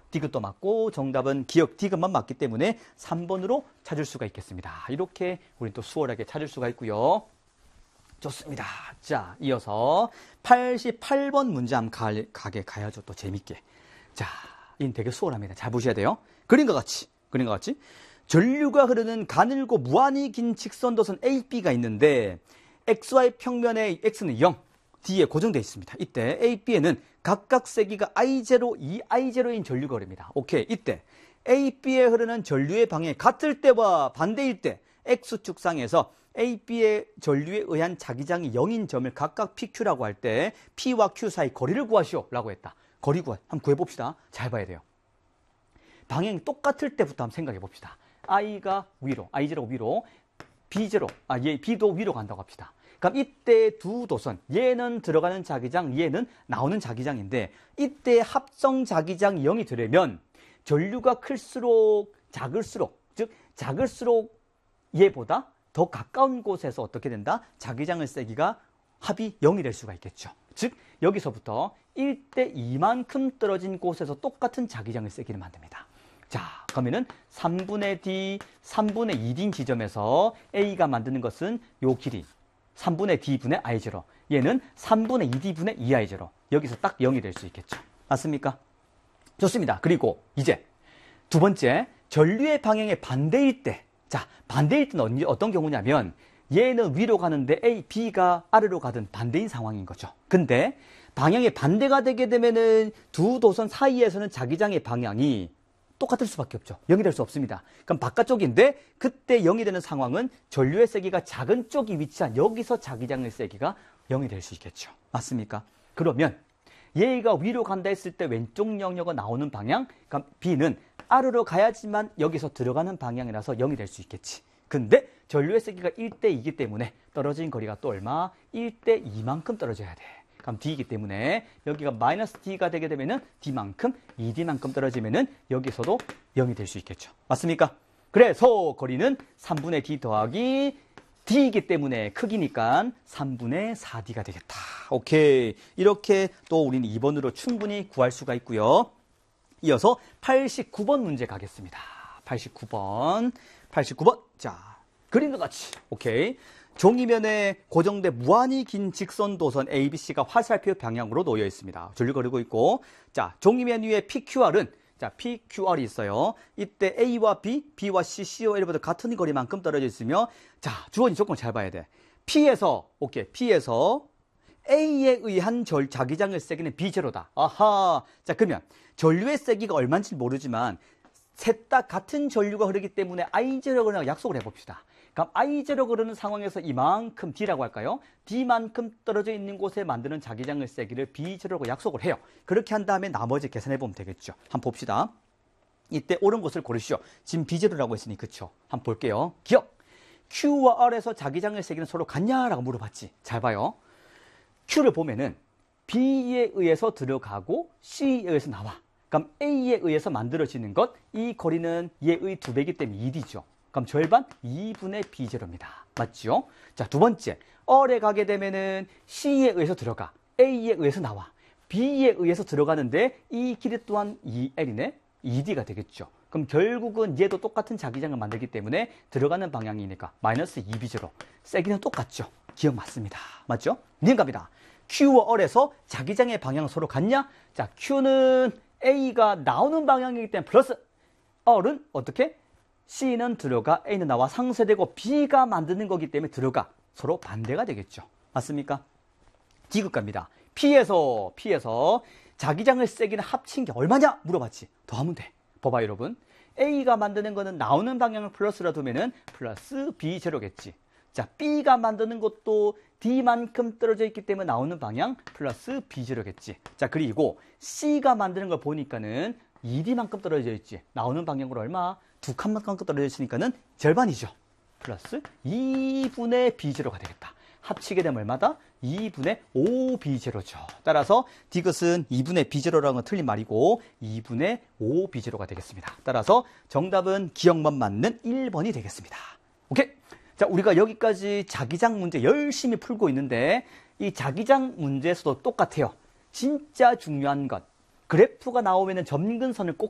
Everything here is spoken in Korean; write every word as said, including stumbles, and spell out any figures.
디귿도 맞고 정답은 기억 디귿만 맞기 때문에 삼 번으로 찾을 수가 있겠습니다. 이렇게 우리 또 수월하게 찾을 수가 있고요. 좋습니다. 자, 이어서 팔십팔 번 문제 한번 가, 가게 가야죠. 또 재밌게. 자, 이는 되게 수월합니다. 잘 보셔야 돼요. 그림과 같이, 그림과 같이. 전류가 흐르는 가늘고 무한히 긴 직선도선 에이 비가 있는데 엑스-와이 평면의 x는 영, D에 고정되어 있습니다. 이때 에이, B에는 각각 세기가 아이 제로, 이 아이 제로인 전류가 흐릅니다. 오케이. 이때 에이, B에 흐르는 전류의 방향이 같을 때와 반대일 때 X축상에서 에이, B의 전류에 의한 자기장이 영인 점을 각각 피 큐라고 할 때 P와 Q 사이 거리를 구하시오 라고 했다. 거리 구하, 한번 구해봅시다. 잘 봐야 돼요. 방향이 똑같을 때부터 한번 생각해 봅시다. I가 위로, 아이 제로 위로, 비 제로, 아, 얘, B도 위로 간다고 합시다. 그럼 이때 두 도선, 얘는 들어가는 자기장, 얘는 나오는 자기장인데 이때 합성 자기장이 영이 되려면 전류가 클수록 작을수록, 즉 작을수록 얘보다 더 가까운 곳에서 어떻게 된다? 자기장의 세기가 합이 영이 될 수가 있겠죠. 즉 여기서부터 일 대 이만큼 떨어진 곳에서 똑같은 자기장의 세기를 만듭니다. 자, 그러면은 삼분의 D, 삼분의 이 D인 지점에서 A가 만드는 것은 요 길이 삼분의 D분의 아이 제로, 얘는 삼분의 이 D분의 이 아이 제로. 여기서 딱 영이 될 수 있겠죠. 맞습니까? 좋습니다. 그리고 이제 두 번째, 전류의 방향의 반대일 때. 자, 반대일 때는 어떤 경우냐면 얘는 위로 가는데 A, B가 아래로 가든 반대인 상황인 거죠. 근데 방향이 반대가 되게 되면은 두 도선 사이에서는 자기장의 방향이 똑같을 수밖에 없죠. 영이 될 수 없습니다. 그럼 바깥쪽인데 그때 영이 되는 상황은 전류의 세기가 작은 쪽이 위치한 여기서 자기장의 세기가 영이 될 수 있겠죠. 맞습니까? 그러면 얘가 위로 간다 했을 때 왼쪽 영역가 나오는 방향, 그럼 B는 아래로 가야지만 여기서 들어가는 방향이라서 영이 될 수 있겠지. 근데 전류의 세기가 일 대 이기 때문에 떨어진 거리가 또 얼마? 일 대 이만큼 떨어져야 돼. 그럼 D이기 때문에 여기가 마이너스 D가 되게 되면은 D만큼, 이 D만큼 떨어지면은 여기서도 영이 될 수 있겠죠. 맞습니까? 그래서 거리는 삼분의 D 더하기 D이기 때문에 크기니까 삼분의 사 D가 되겠다. 오케이. 이렇게 또 우리는 이 번으로 충분히 구할 수가 있고요. 이어서 팔십구 번 문제 가겠습니다. 팔십구 번. 팔십구 번. 자, 그림과 같이. 오케이. 종이면에 고정된 무한히 긴 직선 도선 에이 비 씨가 화살표 방향으로 놓여 있습니다. 전류가 흐르고 있고, 자, 종이면 위에 피 큐 알은 자, 피 큐 알이 있어요. 이때 A와 B, B와 C, C와 L보다 같은 거리만큼 떨어져 있으며, 자, 주어진 조건 잘 봐야 돼. P에서, 오케이, P에서 A에 의한 절, 자기장의 세기는 비 제로다. 아하. 자, 그러면 전류의 세기가 얼마인지 모르지만 셋 다 같은 전류가 흐르기 때문에 아이 제로가 그냥 약속을 해봅시다. 그럼 아이 제로가 흐르는 상황에서 이만큼 D라고 할까요? D만큼 떨어져 있는 곳에 만드는 자기장의 세기를 비 제로라고 약속을 해요. 그렇게 한 다음에 나머지 계산해보면 되겠죠. 한번 봅시다. 이때 옳은 곳을 고르시오. 지금 비 제로라고 했으니 그쵸? 한번 볼게요. 기억! Q와 R에서 자기장의 세기는 서로 같냐라고 물어봤지. 잘 봐요. Q를 보면은 B에 의해서 들어가고 C에 의해서 나와. 그럼 A에 의해서 만들어지는 것, 이 거리는 얘의 두 배이기 때문에 이 D죠. 그럼 절반 이분의 비 제로입니다. 맞죠? 자, 두 번째. R에 가게 되면은 C에 의해서 들어가. A에 의해서 나와. B에 의해서 들어가는데 이 길이 또한 이 엘이네. 이 D가 되겠죠. 그럼 결국은 얘도 똑같은 자기장을 만들기 때문에 들어가는 방향이니까 마이너스 이 비 제로. 세기는 똑같죠. 기억 맞습니다. 맞죠? 니은 갑니다. Q와 R에서 자기장의 방향은 서로 같냐? 자, Q는 A가 나오는 방향이기 때문에 플러스, R은 어떻게? C는 들어가, A는 나와 상쇄되고 B가 만드는 거기 때문에 들어가. 서로 반대가 되겠죠. 맞습니까? 디귿 갑니다. P에서, P에서 자기장의 세기는 합친 게 얼마냐? 물어봤지. 더하면 돼. 봐봐 여러분. A가 만드는 거는 나오는 방향을 플러스라 두면은 플러스 비 제로겠지. 자, B가 만드는 것도 D만큼 떨어져 있기 때문에 나오는 방향 플러스 비 제로겠지. 자, 그리고 C가 만드는 걸 보니까는 이 D만큼 떨어져 있지. 나오는 방향으로 얼마? 두 칸만큼 떨어져 있으니까는 절반이죠. 플러스 이분의 비 제로가 되겠다. 합치게 되면 얼마다? 이분의 오 비 제로죠. 따라서 디귿은 이분의 비 제로라는 건 틀린 말이고 이분의 오 비 제로가 되겠습니다. 따라서 정답은 기억만 맞는 일 번이 되겠습니다. 오케이. 자, 우리가 여기까지 자기장 문제 열심히 풀고 있는데 이 자기장 문제에서도 똑같아요. 진짜 중요한 것. 그래프가 나오면 점근선을 꼭